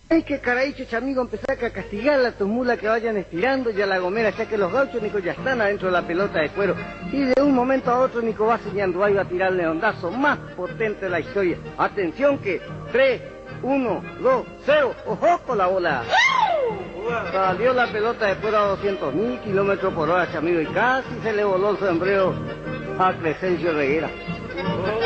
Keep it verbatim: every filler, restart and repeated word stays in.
Es que caraicho, chamigo, empezar a castigar a tus mulas que vayan estirando y a la gomera, ya que los gauchos, Nico, ya están adentro de la pelota de cuero. Y de un momento a otro, Nico, va señalando ahí va a tirar el leondazo más potente de la historia. Atención que tres, uno, dos, cero, ¡ojo con la bola! Salió la pelota de cuero a doscientos mil kilómetros por hora, chamigo, y casi se le voló el sombrero a Crescencio Reguera.